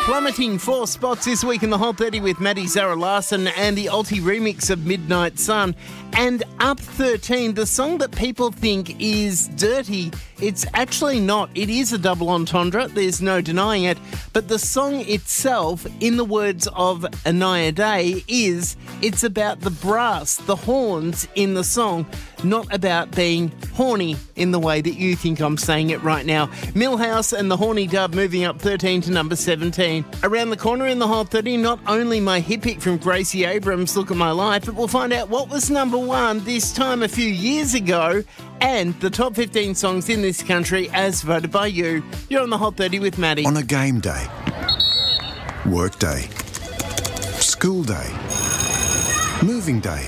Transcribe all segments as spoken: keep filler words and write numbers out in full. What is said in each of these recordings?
Plummeting four spots this week in the Hot thirty with Maddie Zara Larson and the Alti remix of Midnight Sun. And up thirteen, the song that people think is dirty, it's actually not. It is a double entendre, there's no denying it. But the song itself, in the words of Anaya Day, is it's about the brass, the horns in the song, not about being horny in the way that you think I'm saying it right now. Millhouse and the Horny Dub moving up thirteen to number seventeen. Around the corner in the Hot thirty, not only my hit pick from Gracie Abrams, Look at My Life, but we'll find out what was number one this time a few years ago and the top fifteen songs in this country as voted by you. You're on the Hot thirty with Maddie. On a game day, work day, school day, moving day,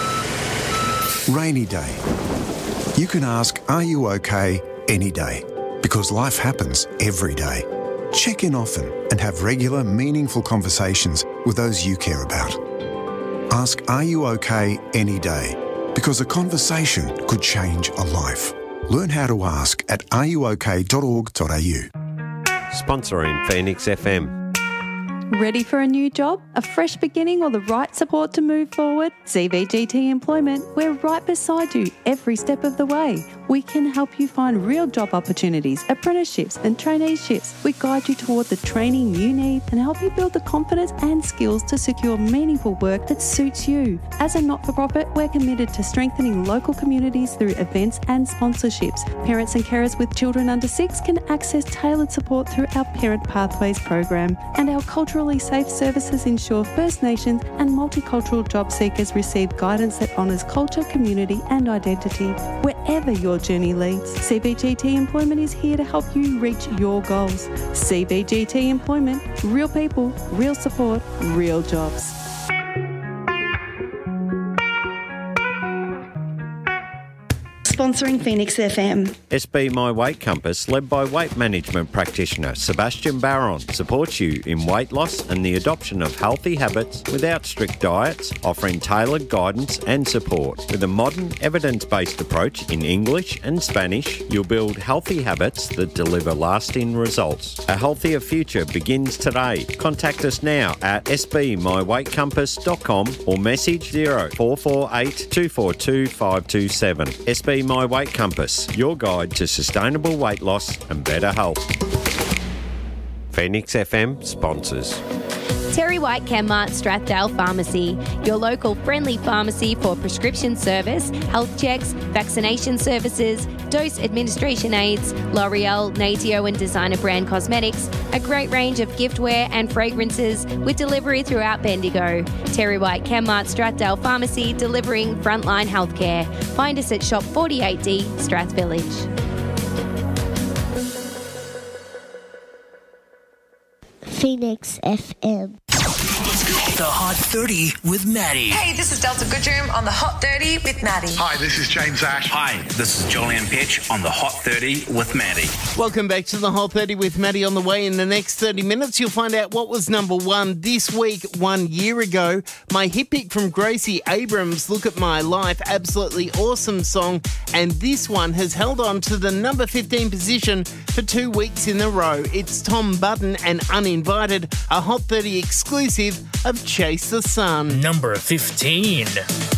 rainy day. You can ask, are you okay, any day? Because life happens every day. Check in often and have regular, meaningful conversations with those you care about. Ask, are you okay, any day? Because a conversation could change a life. Learn how to ask at are you okay dot org dot a u. Sponsoring Phoenix F M. Ready for a new job, a fresh beginning or the right support to move forward? C V G T Employment, we're right beside you every step of the way. We can help you find real job opportunities, apprenticeships and traineeships. We guide you toward the training you need and help you build the confidence and skills to secure meaningful work that suits you. As a not-for-profit, we're committed to strengthening local communities through events and sponsorships. Parents and carers with children under six can access tailored support through our Parent Pathways program, and our culturally safe services ensure First Nations and multicultural job seekers receive guidance that honours culture, community and identity. Wherever your journey leads, C V G T Employment is here to help you reach your goals. C V G T Employment, real people, real support, real jobs. Sponsoring Phoenix F M. S B My Weight Compass, led by weight management practitioner Sebastian Barron, supports you in weight loss and the adoption of healthy habits without strict diets, offering tailored guidance and support. With a modern, evidence-based approach in English and Spanish, you'll build healthy habits that deliver lasting results. A healthier future begins today. Contact us now at s b my weight compass dot com or message zero four four eight two four two five two seven. S B My Weight Compass, your guide to sustainable weight loss and better health. Phoenix F M sponsors. Terry White Chemmart Strathdale Pharmacy, your local friendly pharmacy for prescription service, health checks, vaccination services, dose administration aids, L'Oreal, Natio and designer brand cosmetics, a great range of giftware and fragrances with delivery throughout Bendigo. Terry White Chemmart Strathdale Pharmacy, delivering frontline healthcare. Find us at Shop forty-eight D, Strath Village. Phoenix F M. The Hot thirty with Maddie. Hey, this is Delta Goodroom on the Hot thirty with Maddie. Hi, this is James Ash. Hi, this is Julian Pitch on the Hot thirty with Maddie. Welcome back to the Hot thirty with Maddie. On the way in the next thirty minutes, you'll find out what was number one this week, one year ago. My hit pick from Gracie Abrams, Look at My Life, absolutely awesome song. And this one has held on to the number fifteen position for two weeks in a row. It's Tom Button and Uninvited, a Hot thirty exclusive of Chase the Sun. Number fifteen.